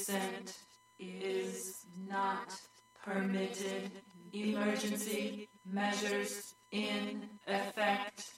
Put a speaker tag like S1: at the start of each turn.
S1: descent is not permitted. Emergency measures in effect.